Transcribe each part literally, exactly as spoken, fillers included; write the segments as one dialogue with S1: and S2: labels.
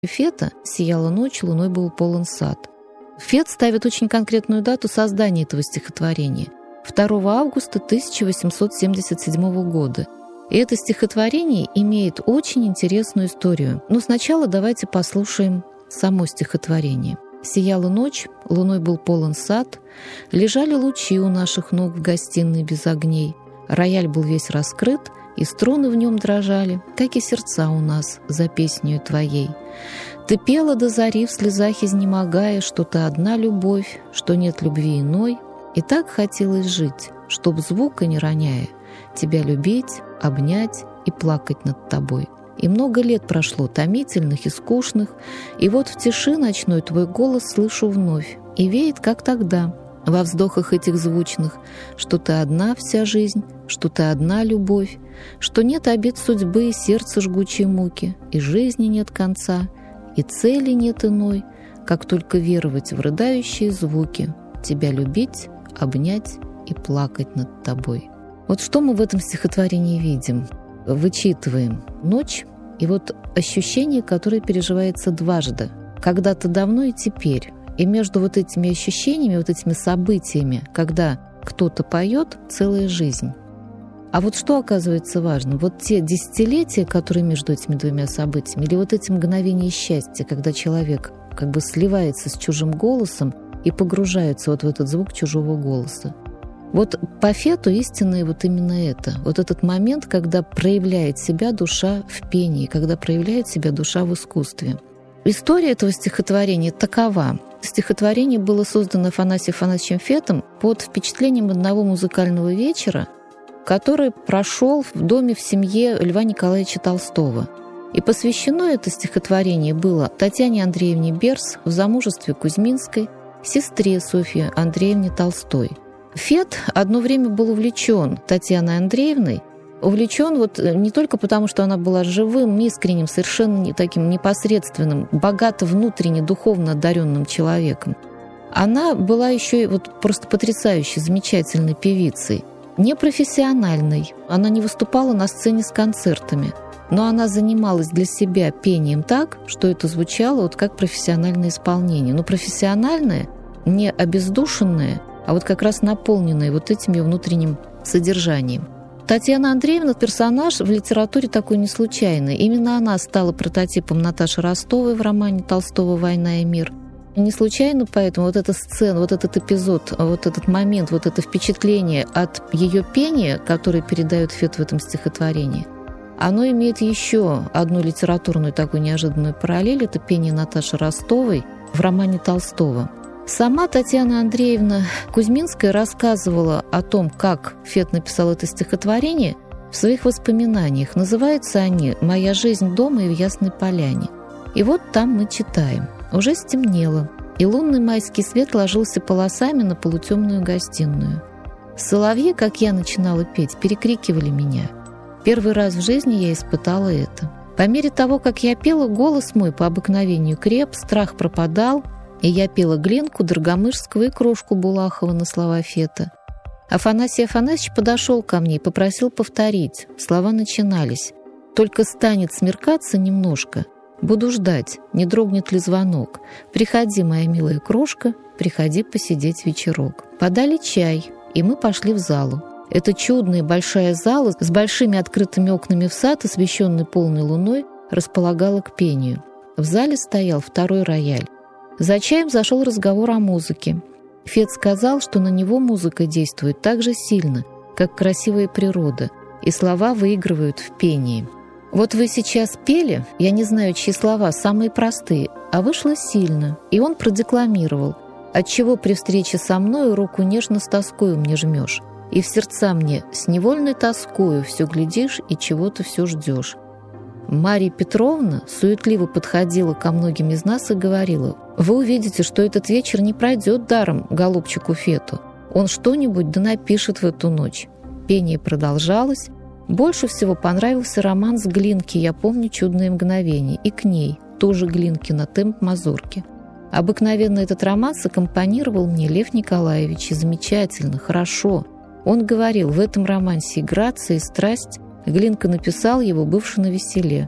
S1: Фета «Сияла ночь, луной был полон сад». Фет ставит очень конкретную дату создания этого стихотворения – второго августа тысяча восемьсот семьдесят седьмого года. И это стихотворение имеет очень интересную историю. Но сначала давайте послушаем само стихотворение. «Сияла ночь, луной был полон сад, лежали лучи у наших ног в гостиной без огней, рояль был весь раскрыт, и струны в нем дрожали, как и сердца у нас за песнею твоей. Ты пела до зари в слезах изнемогая, что ты одна любовь, что нет любви иной, и так хотелось жить, чтоб звука не роняя, тебя любить, обнять и плакать над тобой. И много лет прошло, томительных и скучных, и вот в тиши ночной твой голос слышу вновь, и веет, как тогда, во вздохах этих звучных, что ты одна вся жизнь, что ты одна любовь, что нет обид судьбы и сердца жгучей муки, и жизни нет конца, и цели нет иной, как только веровать в рыдающие звуки, тебя любить, обнять и плакать над тобой». Вот что мы в этом стихотворении видим? Вычитываем ночь и вот ощущение, которое переживается дважды, когда-то давно и теперь. И между вот этими ощущениями, вот этими событиями, когда кто-то поет, целая жизнь. А вот что оказывается важным? Вот те десятилетия, которые между этими двумя событиями, или вот эти мгновения счастья, когда человек как бы сливается с чужим голосом и погружается вот в этот звук чужого голоса. Вот по Фету истинное вот именно это. Вот этот момент, когда проявляет себя душа в пении, когда проявляет себя душа в искусстве. История этого стихотворения такова. Стихотворение было создано Афанасием Афанасьевичем Фетом под впечатлением одного музыкального вечера, который прошел в доме в семье Льва Николаевича Толстого. И посвящено это стихотворение было Татьяне Андреевне Берс в замужестве Кузьминской, сестре Софьи Андреевне Толстой. Фет одно время был увлечен Татьяной Андреевной, увлечен вот не только потому, что она была живым, искренним, совершенно не таким непосредственным, богато внутренне, духовно одаренным человеком. Она была еще и вот просто потрясающей, замечательной певицей, непрофессиональной. Она не выступала на сцене с концертами, но она занималась для себя пением так, что это звучало вот как профессиональное исполнение. Но профессиональное, не обездушенное, а вот как раз наполненное вот этим ее внутренним содержанием. Татьяна Андреевна – персонаж в литературе такой не случайный. Именно она стала прототипом Наташи Ростовой в романе Толстого «Война и мир». Не случайно поэтому вот эта сцена, вот этот эпизод, вот этот момент, вот это впечатление от ее пения, которое передает Фет в этом стихотворении, оно имеет еще одну литературную такую неожиданную параллель – это пение Наташи Ростовой в романе Толстого. Сама Татьяна Андреевна Кузьминская рассказывала о том, как Фет написал это стихотворение в своих воспоминаниях. Называются они «Моя жизнь дома и в Ясной Поляне». И вот там мы читаем. Уже стемнело, и лунный майский свет ложился полосами на полутемную гостиную. Соловьи, как я начинала петь, перекрикивали меня. Первый раз в жизни я испытала это. По мере того, как я пела, голос мой по обыкновению креп, страх пропадал, и я пела Глинку, Драгомышского и Крошку Булахова на слова Фета. Афанасий Афанасьевич подошел ко мне и попросил повторить. Слова начинались. «Только станет смеркаться немножко. Буду ждать, не дрогнет ли звонок. Приходи, моя милая Крошка, приходи посидеть вечерок». Подали чай, и мы пошли в залу. Эта чудная большая зала с большими открытыми окнами в сад, освещенный полной луной, располагала к пению. В зале стоял второй рояль. За чаем зашел разговор о музыке. Фет сказал, что на него музыка действует так же сильно, как красивая природа, и слова выигрывают в пении. Вот вы сейчас пели, я не знаю, чьи слова, самые простые, а вышло сильно, и он продекламировал: «Отчего при встрече со мною руку нежно с тоскою мне жмешь, и в сердца мне с невольной тоскою все глядишь и чего-то все ждешь». Марья Петровна суетливо подходила ко многим из нас и говорила: «Вы увидите, что этот вечер не пройдет даром голубчику Фету. Он что-нибудь да напишет в эту ночь». Пение продолжалось. Больше всего понравился роман с Глинки «Я помню чудное мгновение», и к ней тоже Глинкина «Темп мазурки». Обыкновенно этот роман саккомпанировал мне Лев Николаевич, и замечательно, хорошо. Он говорил: в этом романсе и грация, и страсть. Глинка написал его, бывший навеселе.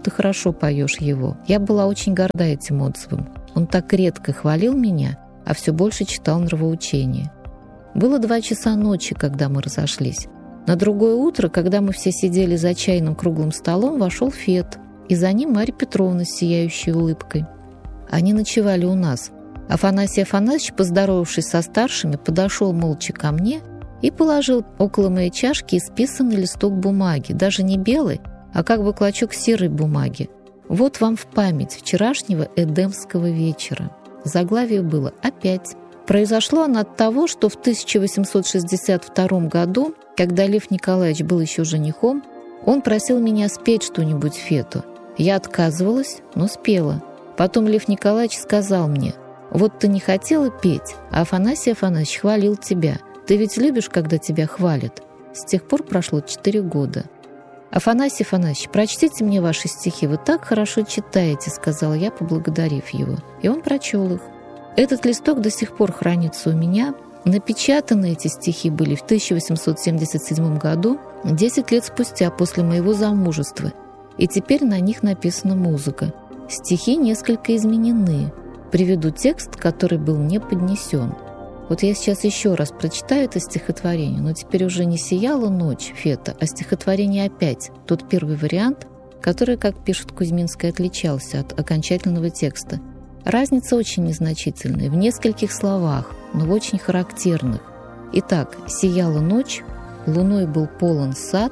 S1: ты хорошо поешь его». Я была очень горда этим отзывом. Он так редко хвалил меня, а все больше читал нравоучения. Было два часа ночи, когда мы разошлись. На другое утро, когда мы все сидели за чайным круглым столом, вошел Фет, и за ним Марья Петровна с сияющей улыбкой. Они ночевали у нас. Афанасий Афанасьевич, поздоровавшись со старшими, подошел молча ко мне и положил около моей чашки исписанный листок бумаги, даже не белый, а как бы клочок серой бумаги. «Вот вам в память вчерашнего эдемского вечера». Заглавие было «Опять». Произошло оно от того, что в тысяча восемьсот шестьдесят втором году, когда Лев Николаевич был еще женихом, он просил меня спеть что-нибудь Фету. Я отказывалась, но спела. Потом Лев Николаевич сказал мне: «Вот ты не хотела петь, а Афанасий Афанасьевич хвалил тебя. Ты ведь любишь, когда тебя хвалят». С тех пор прошло четыре года. «Афанасий Афанасьевич, прочтите мне ваши стихи, вы так хорошо читаете», — сказала я, поблагодарив его. И он прочел их. Этот листок до сих пор хранится у меня. Напечатаны эти стихи были в тысяча восемьсот семьдесят седьмом году, десять лет спустя после моего замужества, и теперь на них написана музыка. Стихи несколько изменены. Приведу текст, который был мне поднесен. Вот я сейчас еще раз прочитаю это стихотворение, но теперь уже не «Сияла ночь» Фета, а стихотворение «Опять», тот первый вариант, который, как пишет Кузьминская, отличался от окончательного текста. Разница очень незначительная, в нескольких словах, но очень характерных. Итак, «Сияла ночь, луной был полон сад,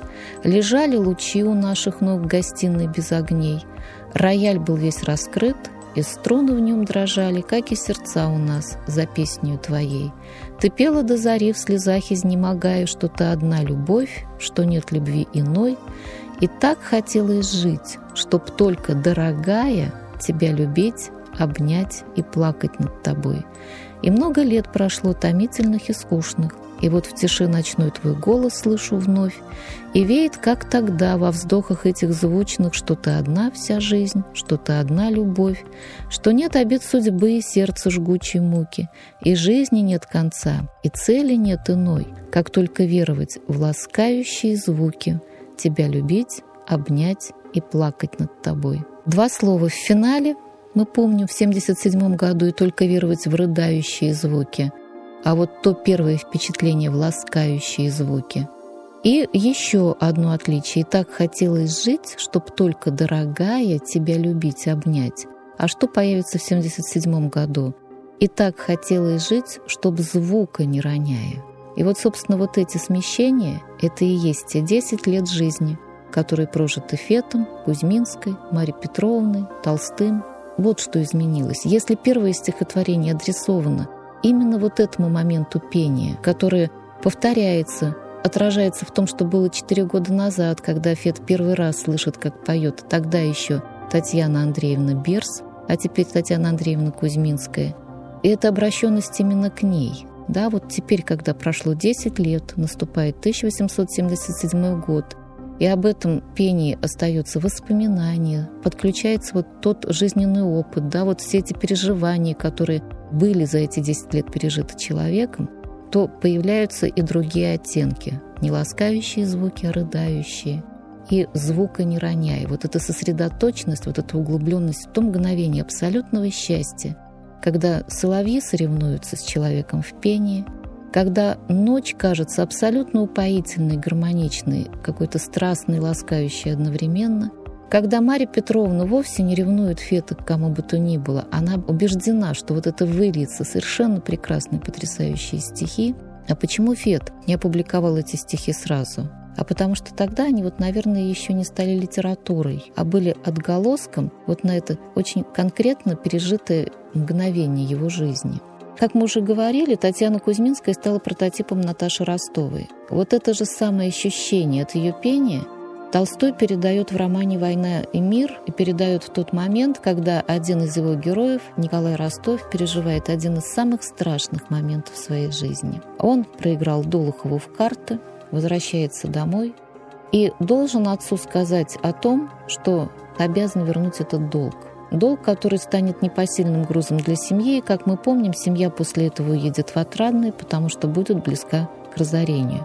S1: лежали лучи у наших ног в гостиной без огней, рояль был весь раскрыт, и струны в нем дрожали, как и сердца у нас за песнею твоей. Ты пела до зари в слезах изнемогая, что ты одна любовь, что нет любви иной, и так хотелось жить, чтоб только, дорогая, тебя любить, обнять и плакать над тобой. И много лет прошло томительных и скучных, и вот в тиши ночной твой голос слышу вновь, и веет, как тогда, во вздохах этих звучных, что ты одна вся жизнь, что ты одна любовь, что нет обид судьбы и сердца жгучей муки, и жизни нет конца, и цели нет иной, как только веровать в ласкающие звуки, тебя любить, обнять и плакать над тобой. Два слова в финале мы помним в семьдесят седьмом году, и только веровать в рыдающие звуки, а вот то первое впечатление в ласкающие звуки. И еще одно отличие. И так хотелось жить, чтоб только, дорогая, тебя любить, обнять. А что появится в семьдесят седьмом году? И так хотелось жить, чтоб звука не роняя. И вот, собственно, вот эти смещения — это и есть те десять лет жизни, которые прожиты Фетом, Кузьминской, Марьей Петровной, Толстым. Вот что изменилось. Если первое стихотворение адресовано именно вот этому моменту пения, которое повторяется, отражается в том, что было четыре года назад, когда Фет первый раз слышит, как поет тогда еще Татьяна Андреевна Берс, а теперь Татьяна Андреевна Кузьминская. И это обращенность именно к ней. Да, вот теперь, когда прошло десять лет, наступает тысяча восемьсот семьдесят седьмой год, и об этом пении остается воспоминание, подключается вот тот жизненный опыт, да, вот все эти переживания, которые были за эти десять лет пережиты человеком, то появляются и другие оттенки. Не ласкающие звуки, а рыдающие. И звука не роняя. Вот эта сосредоточенность, вот эта углубленность в то мгновение абсолютного счастья, когда соловьи соревнуются с человеком в пении, когда ночь кажется абсолютно упоительной, гармоничной, какой-то страстной, ласкающей одновременно, когда Марья Петровна вовсе не ревнует Фета к кому бы то ни было, она убеждена, что вот это выльется совершенно прекрасные, потрясающие стихи. А почему Фет не опубликовал эти стихи сразу? А потому что тогда они, вот, наверное, еще не стали литературой, а были отголоском вот на это очень конкретно пережитое мгновение его жизни. Как мы уже говорили, Татьяна Кузьминская стала прототипом Наташи Ростовой. Вот это же самое ощущение от ее пения Толстой передает в романе «Война и мир» и передает в тот момент, когда один из его героев, Николай Ростов, переживает один из самых страшных моментов в своей жизни. Он проиграл Дулухову в карты, возвращается домой и должен отцу сказать о том, что обязан вернуть этот долг. Долг, который станет непосильным грузом для семьи, и, как мы помним, семья после этого уедет в Отрадное, потому что будет близка к разорению.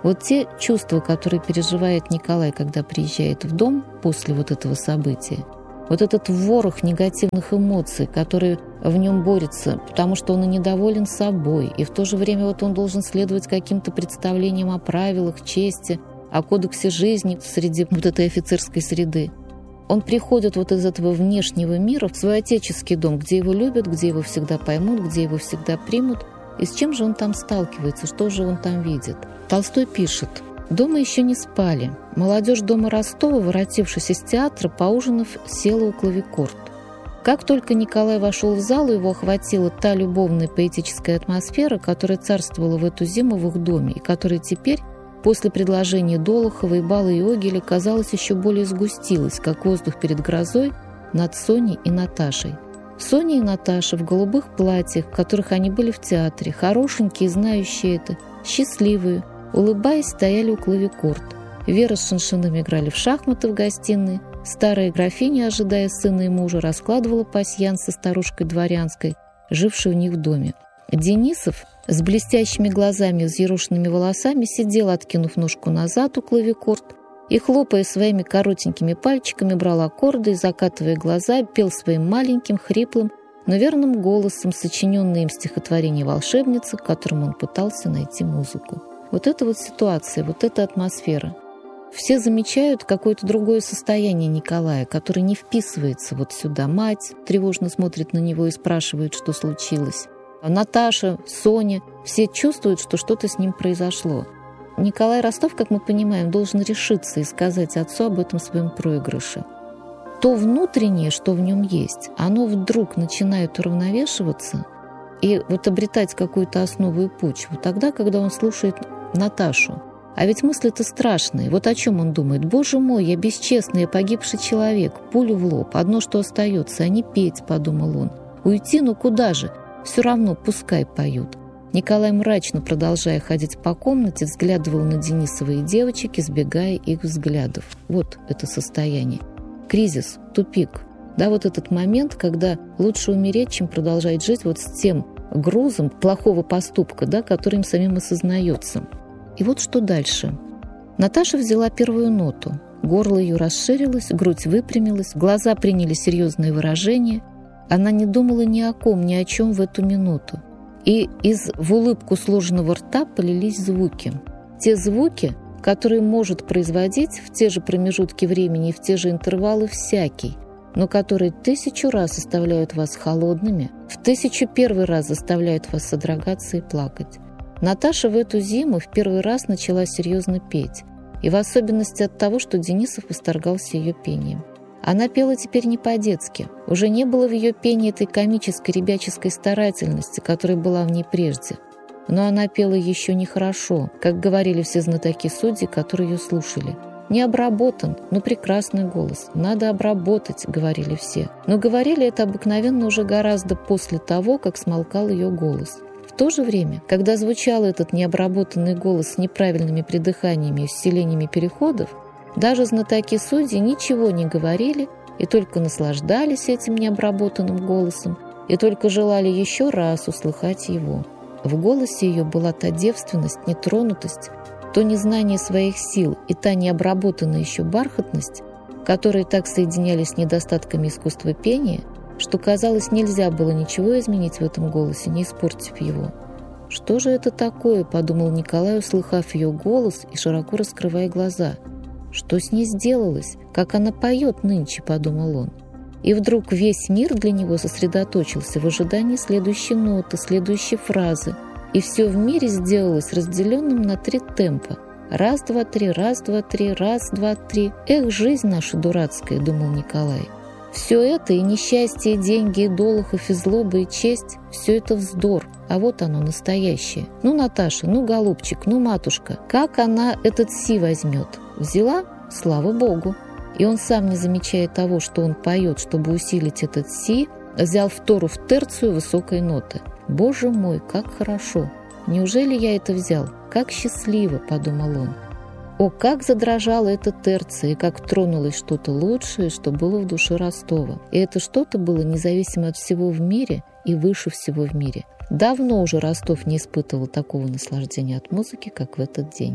S1: Вот те чувства, которые переживает Николай, когда приезжает в дом после вот этого события, вот этот ворох негативных эмоций, которые в нем борются, потому что он и недоволен собой, и в то же время вот он должен следовать каким-то представлениям о правилах, чести, о кодексе жизни среди вот этой офицерской среды. Он приходит вот из этого внешнего мира в свой отеческий дом, где его любят, где его всегда поймут, где его всегда примут. И с чем же он там сталкивается, что же он там видит? Толстой пишет: «Дома еще не спали. Молодежь дома Ростова, воротившись из театра, поужинав, села у клавикорд. Как только Николай вошел в зал, его охватила та любовная поэтическая атмосфера, которая царствовала в эту зиму в их доме, и которая теперь, после предложения Долохова и бала Иогеля, казалось, еще более сгустилась, как воздух перед грозой, над Соней и Наташей. Соня и Наташа в голубых платьях, в которых они были в театре, хорошенькие, знающие это, счастливые, улыбаясь, стояли у клавикорд. Вера с Шиншиным играли в шахматы в гостиной. Старая графиня, ожидая сына и мужа, раскладывала пасьянс со старушкой дворянской, жившей у них в доме. Денисов с блестящими глазами и взъерошенными волосами сидел, откинув ножку назад у клавикорд, и, хлопая своими коротенькими пальчиками, брал аккорды и, закатывая глаза, пел своим маленьким, хриплым, но верным голосом сочиненное им стихотворение «Волшебница», к которому он пытался найти музыку. Вот эта вот ситуация, вот эта атмосфера. Все замечают какое-то другое состояние Николая, которое не вписывается вот сюда. Мать тревожно смотрит на него и спрашивает, что случилось. Наташа, Соня, все чувствуют, что что-то с ним произошло. Николай Ростов, как мы понимаем, должен решиться и сказать отцу об этом своем проигрыше. То внутреннее, что в нем есть, оно вдруг начинает уравновешиваться и вот обретать какую-то основу и почву тогда, когда он слушает Наташу. А ведь мысли-то страшные. Вот о чем он думает. «Боже мой, я бесчестный, я погибший человек, пулю в лоб, одно, что остается, а не петь», — подумал он. «Уйти, ну куда же? Все равно, пускай поют». Николай, мрачно продолжая ходить по комнате, взглядывал на Денисова и девочек, избегая их взглядов. Вот это состояние. Кризис, тупик. Да, вот этот момент, когда лучше умереть, чем продолжать жить вот с тем грузом плохого поступка, да, который им самим осознается. И вот что дальше. Наташа взяла первую ноту. Горло ее расширилось, грудь выпрямилась, глаза приняли серьезное выражение. Она не думала ни о ком, ни о чем в эту минуту. И из в улыбку сложенного рта полились звуки. Те звуки, которые может производить в те же промежутки времени и в те же интервалы всякий, но которые тысячу раз оставляют вас холодными, в тысячу первый раз заставляют вас содрогаться и плакать. Наташа в эту зиму в первый раз начала серьезно петь, и в особенности от того, что Денисов восторгался ее пением. Она пела теперь не по-детски. Уже не было в ее пении этой комической ребяческой старательности, которая была в ней прежде. Но она пела еще нехорошо, как говорили все знатоки-судьи, которые ее слушали. Не обработан, но прекрасный голос. Надо обработать, говорили все. Но говорили это обыкновенно уже гораздо после того, как смолкал ее голос. В то же время, когда звучал этот необработанный голос с неправильными придыханиями и усилениями переходов, даже знатоки-судьи ничего не говорили и только наслаждались этим необработанным голосом и только желали еще раз услыхать его. В голосе ее была та девственность, нетронутость, то незнание своих сил и та необработанная еще бархатность, которые так соединялись с недостатками искусства пения, что, казалось, нельзя было ничего изменить в этом голосе, не испортив его. «Что же это такое?» – подумал Николай, услыхав ее голос и широко раскрывая глаза. «Что с ней сделалось? Как она поет нынче?» – подумал он. И вдруг весь мир для него сосредоточился в ожидании следующей ноты, следующей фразы. И все в мире сделалось разделенным на три темпа. Раз, два, три, раз, два, три, раз, два, три. Эх, жизнь наша дурацкая, думал Николай. Все это, и несчастье, и деньги, и Долохов, и злоба, и честь, все это вздор. А вот оно, настоящее. Ну, Наташа, ну, голубчик, ну, матушка, как она этот си возьмет? Взяла? Слава Богу. И он сам, не замечая того, что он поет, чтобы усилить этот си, взял втору в терцию высокой ноты. «Боже мой, как хорошо! Неужели я это взял? Как счастливо!» – подумал он. О, как задрожала эта терция, и как тронулось что-то лучшее, что было в душе Ростова. И это что-то было независимо от всего в мире и выше всего в мире. Давно уже Ростов не испытывал такого наслаждения от музыки, как в этот день.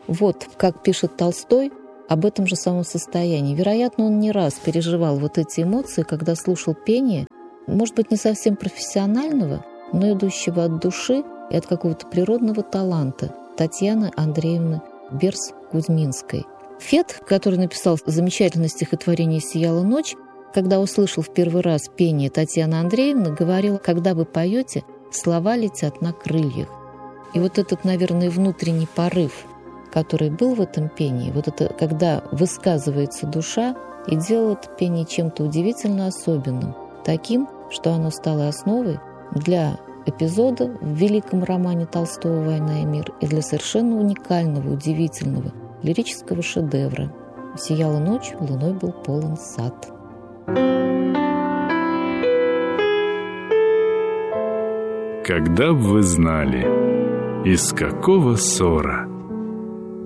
S1: Вот как пишет Толстой об этом же самом состоянии. Вероятно, он не раз переживал вот эти эмоции, когда слушал пение, может быть, не совсем профессионального, но идущего от души и от какого-то природного таланта Татьяны Андреевны Берс-Кузьминской. Фет, который написал замечательное стихотворение «Сияла ночь», когда услышал в первый раз пение Татьяны Андреевны, говорил: «Когда вы поете, слова летят на крыльях». И вот этот, наверное, внутренний порыв, который был в этом пении, вот это, когда высказывается душа, и делает пение чем-то удивительно особенным, таким, что оно стало основой для эпизода в великом романе Толстого «Война и мир» и для совершенно уникального, удивительного лирического шедевра. «Сияла ночь, луной был полон сад».
S2: Когда б вы знали, из какого ссора